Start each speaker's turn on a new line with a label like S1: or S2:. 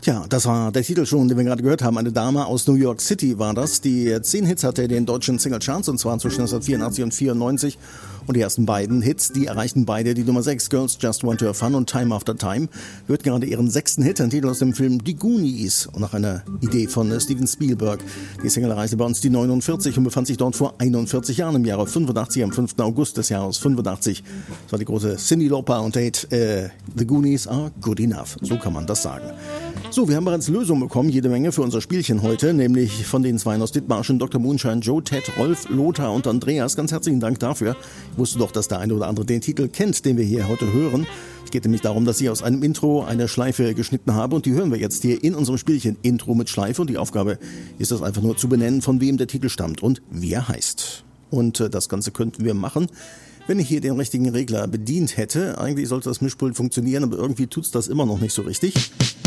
S1: Tja, das war der Titel schon, den wir gerade gehört haben. Eine Dame aus New York City war das, die 10 Hits hatte in den deutschen Singlecharts, und zwar zwischen 1984 und 94. Und die ersten beiden Hits, die erreichten beide die Nummer 6, Girls Just Want to Have Fun und Time After Time. Hört gerade ihren 6. Hit, ein Titel aus dem Film Die Goonies. Und nach einer Idee von Steven Spielberg. Die Single erreichte bei uns die 49 und befand sich dort vor 41 Jahren im Jahre 85, am 5. August des Jahres 85. Das war die große Cyndi Lauper und Hit The Goonies Are Good Enough. So kann man das sagen. So, wir haben bereits Lösungen bekommen, jede Menge für unser Spielchen heute, nämlich von den Zweien aus Dithmarschen, Dr. Moonshine, Joe, Ted, Rolf, Lothar und Andreas. Ganz herzlichen Dank dafür. Ich wusste doch, dass der eine oder andere den Titel kennt, den wir hier heute hören. Es geht nämlich darum, dass ich aus einem Intro eine Schleife geschnitten habe, und die hören wir jetzt hier in unserem Spielchen Intro mit Schleife, und die Aufgabe ist es einfach nur zu benennen, von wem der Titel stammt und wie er heißt. Und das Ganze könnten wir machen, wenn ich hier den richtigen Regler bedient hätte. Eigentlich sollte das Mischpult funktionieren, aber irgendwie tut's das immer noch nicht so richtig.